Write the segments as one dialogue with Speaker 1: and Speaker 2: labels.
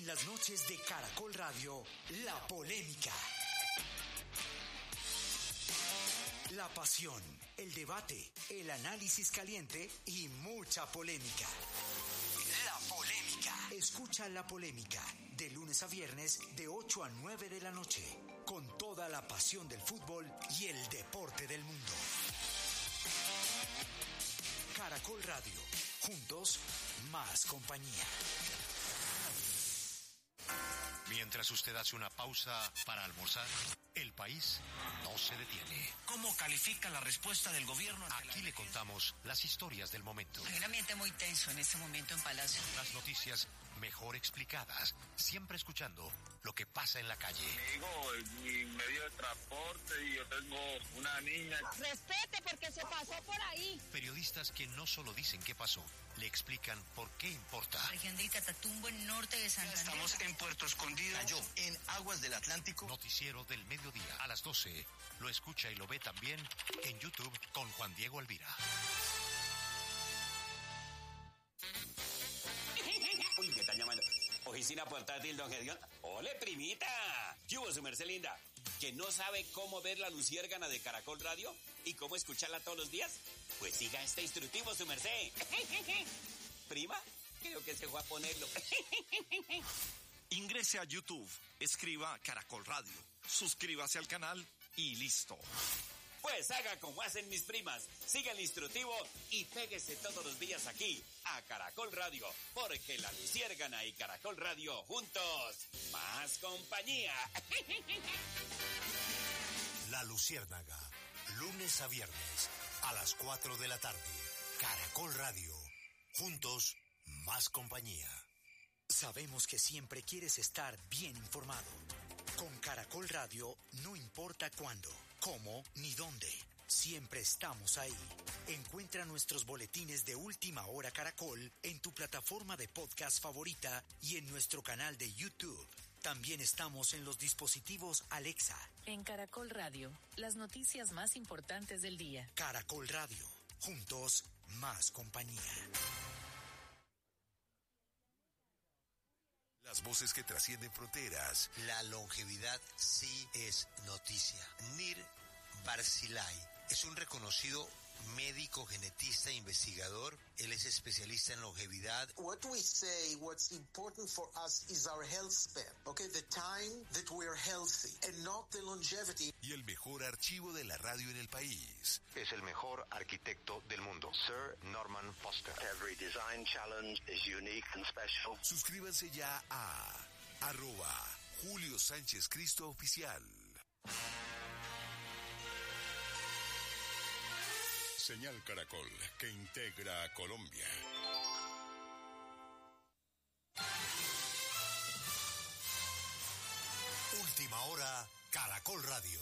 Speaker 1: En las noches de Caracol Radio, La Polémica. La pasión, el debate, el análisis caliente y mucha polémica. La Polémica. Escucha La Polémica de lunes a viernes de 8 a 9 de la noche, con toda la pasión del fútbol y el deporte del mundo. Caracol Radio. Juntos, más compañía.
Speaker 2: Mientras usted hace una pausa para almorzar, el país no se detiene.
Speaker 3: ¿Cómo califica la respuesta del gobierno?
Speaker 2: Aquí le contamos las historias del momento.
Speaker 4: Hay un ambiente muy tenso en este momento en Palacio.
Speaker 2: Las noticias mejor explicadas, siempre escuchando lo que pasa en la calle.
Speaker 5: Mi medio de transporte y yo tengo una niña.
Speaker 6: Respete porque se pasó por ahí.
Speaker 2: Periodistas que no solo dicen qué pasó, le explican por qué importa.
Speaker 4: Región del Catatumbo, en norte de Santander.
Speaker 3: Estamos en Puerto Escondido, cayó en aguas del Atlántico.
Speaker 2: Noticiero del mediodía a las 12. Lo escucha y lo ve también en YouTube con Juan Diego Alvira.
Speaker 7: Uy, me están llamando. Oficina portátil, don Gedeón. ¡Ole, primita! ¿Qué hubo, su merced linda? ¿Que no sabe cómo ver la luciérgana de Caracol Radio y cómo escucharla todos los días? Pues siga este instructivo, su merced. ¿Prima? Creo que se fue a ponerlo.
Speaker 3: Ingrese a YouTube, escriba Caracol Radio, suscríbase al canal y listo.
Speaker 7: Pues haga como hacen mis primas, siga el instructivo y péguese todos los días aquí, a Caracol Radio, porque la luciérgana y Caracol Radio juntos, más compañía.
Speaker 2: La Luciérnaga, lunes a viernes, a las 4 de la tarde. Caracol Radio, juntos, más compañía.
Speaker 1: Sabemos que siempre quieres estar bien informado. Con Caracol Radio no importa cuándo, cómo ni dónde. Siempre estamos ahí. Encuentra nuestros boletines de Última Hora Caracol en tu plataforma de podcast favorita y en nuestro canal de YouTube. También estamos en los dispositivos Alexa.
Speaker 8: En Caracol Radio, las noticias más importantes del día.
Speaker 1: Caracol Radio. Juntos, más compañía.
Speaker 2: Las voces que trascienden fronteras.
Speaker 9: La longevidad sí es noticia. Nir Barzilai es un reconocido médico, genetista, investigador. Él es especialista en longevidad.
Speaker 10: What we say, what's important for us is our health span. Okay, the time that we are healthy and not the longevity.
Speaker 2: Y el mejor archivo de la radio en el país.
Speaker 11: Es el mejor arquitecto del mundo, Sir Norman Foster.
Speaker 12: Every design challenge is unique and special.
Speaker 2: Suscríbanse ya a @Julio Sánchez Cristo Oficial. Señal Caracol, que integra a Colombia. Última Hora, Caracol Radio.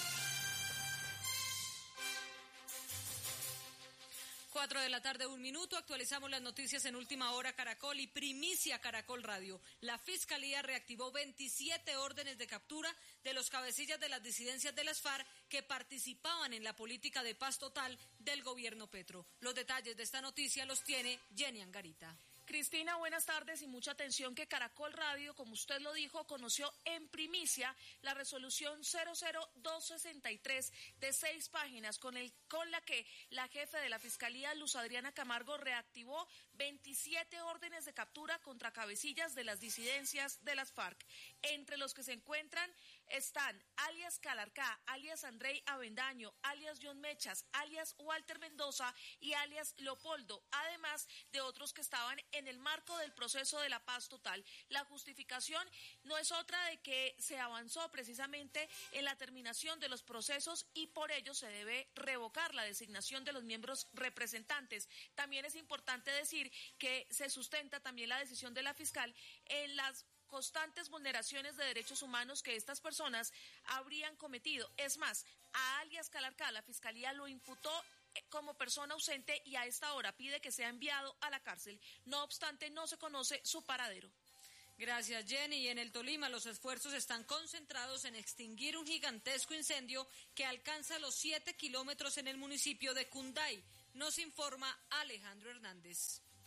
Speaker 13: 4 de la tarde, 1 minuto. Actualizamos las noticias en Última Hora Caracol y primicia Caracol Radio. La Fiscalía reactivó 27 órdenes de captura de los cabecillas de las disidencias de las FARC que participaban en la política de paz total del gobierno Petro. Los detalles de esta noticia los tiene Jenny Angarita.
Speaker 14: Cristina, buenas tardes y mucha atención que Caracol Radio, como usted lo dijo, conoció en primicia la resolución 00263 de 6 páginas con la que la jefe de la Fiscalía, Luz Adriana Camargo, reactivó 27 órdenes de captura contra cabecillas de las disidencias de las FARC. Entre los que se encuentran están alias Calarcá, alias Andrei Avendaño, alias John Mechas, alias Walter Mendoza y alias Leopoldo, además de otros que estaban en el marco del proceso de la paz total. La justificación no es otra de que se avanzó precisamente en la terminación de los procesos y por ello se debe revocar la designación de los miembros representantes. También es importante decir que se sustenta también la decisión de la fiscal en las constantes vulneraciones de derechos humanos que estas personas habrían cometido. Es más, a alias Calarcá la Fiscalía lo imputó como persona ausente y a esta hora pide que sea enviado a la cárcel. No obstante, no se conoce su paradero.
Speaker 13: Gracias, Jenny. Y en el Tolima los esfuerzos están concentrados en extinguir un gigantesco incendio que alcanza los 7 kilómetros en el municipio de Cunday. Nos informa Alejandro Hernández.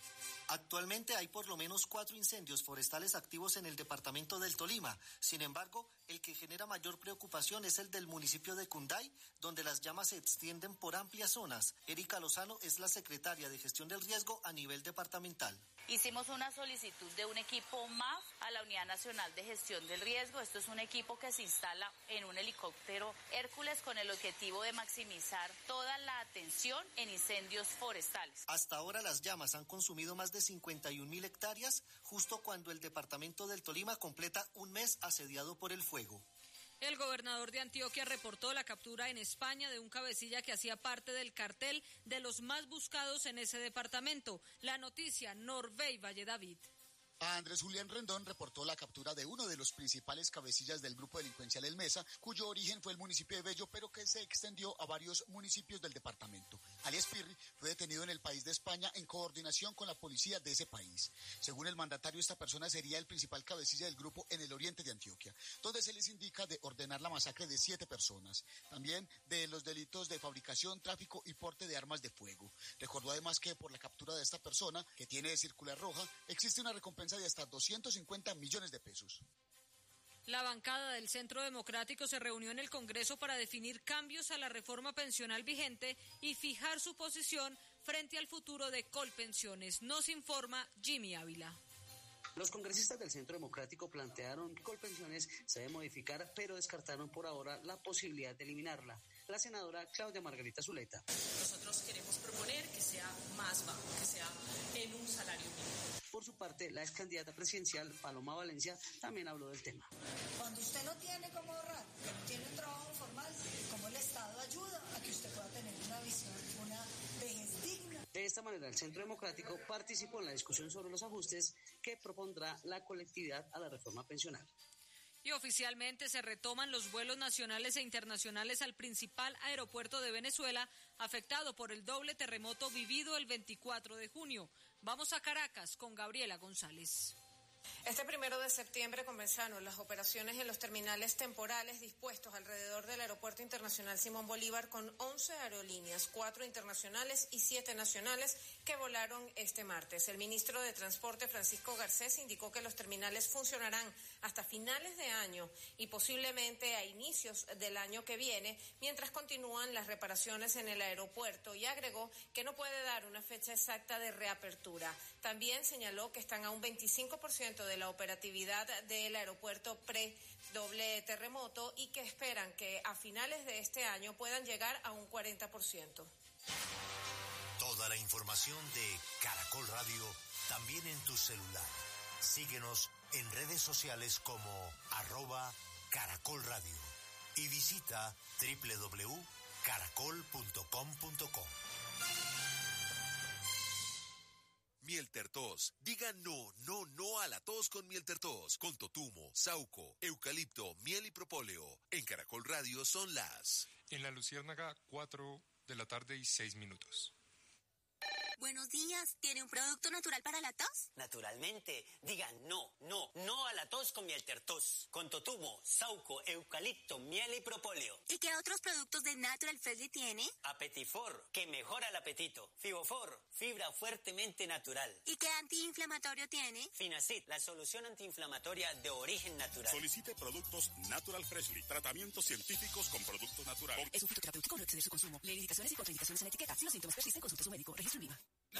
Speaker 15: Actualmente hay por lo menos 4 incendios forestales activos en el departamento del Tolima. Sin embargo, el que genera mayor preocupación es el del municipio de Cunday, donde las llamas se extienden por amplias zonas. Erika Lozano es la secretaria de Gestión del Riesgo a nivel departamental.
Speaker 16: Hicimos una solicitud de un equipo MAF a la Unidad Nacional de Gestión del Riesgo. Esto es un equipo que se instala en un helicóptero Hércules con el objetivo de maximizar toda la atención en incendios forestales.
Speaker 15: Hasta ahora las llamas han consumido más de 51.000 hectáreas, justo cuando el departamento del Tolima completa un mes asediado por el fuego.
Speaker 13: El gobernador de Antioquia reportó la captura en España de un cabecilla que hacía parte del cartel de los más buscados en ese departamento. La noticia, Norbey Valle David.
Speaker 17: Andrés Julián Rendón reportó la captura de uno de los principales cabecillas del grupo delincuencial El Mesa, cuyo origen fue el municipio de Bello, pero que se extendió a varios municipios del departamento. Alias Pirri fue detenido en el país de España en coordinación con la policía de ese país. Según el mandatario, esta persona sería el principal cabecilla del grupo en el oriente de Antioquia, donde se les indica de ordenar la masacre de 7 personas. También de los delitos de fabricación, tráfico y porte de armas de fuego. Recordó además que por la captura de esta persona, que tiene circular roja, existe una recompensa de hasta 250 millones de pesos.
Speaker 13: La bancada del Centro Democrático se reunió en el Congreso para definir cambios a la reforma pensional vigente y fijar su posición frente al futuro de Colpensiones. Nos informa Jimmy Ávila.
Speaker 18: Los congresistas del Centro Democrático plantearon que Colpensiones se debe modificar, pero descartaron por ahora la posibilidad de eliminarla. La senadora Claudia Margarita Zuleta.
Speaker 19: Nosotros queremos proponer que sea más bajo, que sea en un salario mínimo.
Speaker 18: Por su parte, la ex candidata presidencial, Paloma Valencia, también habló del tema.
Speaker 20: Cuando usted no tiene cómo ahorrar, que no tiene un trabajo formal, ¿cómo el Estado ayuda a que usted pueda tener una visión, una vejez digna?
Speaker 18: De esta manera, el Centro Democrático participó en la discusión sobre los ajustes que propondrá la colectividad a la reforma pensional.
Speaker 13: Y oficialmente se retoman los vuelos nacionales e internacionales al principal aeropuerto de Venezuela, afectado por el doble terremoto vivido el 24 de junio. Vamos a Caracas con Gabriela González.
Speaker 21: Este 1 de septiembre comenzaron las operaciones en los terminales temporales dispuestos alrededor del Aeropuerto Internacional Simón Bolívar con 11 aerolíneas, 4 internacionales y 7 nacionales que volaron este martes. El ministro de Transporte, Francisco Garcés, indicó que los terminales funcionarán hasta finales de año y posiblemente a inicios del año que viene, mientras continúan las reparaciones en el aeropuerto, y agregó que no puede dar una fecha exacta de reapertura. También señaló que están a un 25% de la operatividad del aeropuerto pre-doble terremoto y que esperan que a finales de este año puedan llegar a un 40%.
Speaker 2: Toda la información de Caracol Radio también en tu celular. Síguenos en redes sociales como @Caracol Radio y visita www.caracol.com.co.
Speaker 22: Miel Tertos. Diga no a la tos con Miel Tertos. Con totumo, sauco, eucalipto, miel y propóleo. En Caracol Radio son las...
Speaker 23: En la Luciérnaga, 4:06 p.m.
Speaker 24: Buenos días, ¿tiene un producto natural para la tos?
Speaker 25: Naturalmente, diga no a la tos con Miel Tertos. Con totumo, sauco, eucalipto, miel y propóleo.
Speaker 24: ¿Y qué otros productos de Natural Freshly tiene?
Speaker 25: Apetifor, que mejora el apetito. Fibofor, fibra fuertemente natural.
Speaker 24: ¿Y qué antiinflamatorio tiene?
Speaker 25: Finacid, la solución antiinflamatoria de origen natural.
Speaker 26: Solicite productos Natural Freshly, tratamientos científicos con productos naturales.
Speaker 27: Es un fitoterapéutico, no exceder su consumo. Lee indicaciones y contraindicaciones en la etiqueta. Si los síntomas persisten, consulte a su médico. Registro en Lima.